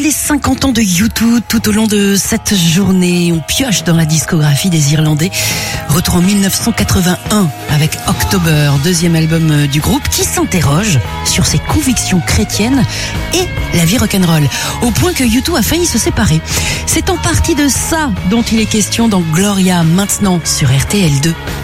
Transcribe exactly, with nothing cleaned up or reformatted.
les cinquante ans de U deux tout au long de cette journée. On pioche dans la discographie des Irlandais. Retour en mille neuf cent quatre-vingt-un avec October, deuxième album du groupe qui s'interroge sur ses convictions chrétiennes et la vie rock'n'roll, au point que U deux a failli se séparer. C'est en partie de ça dont il est question dans Gloria, maintenant sur R T L deux.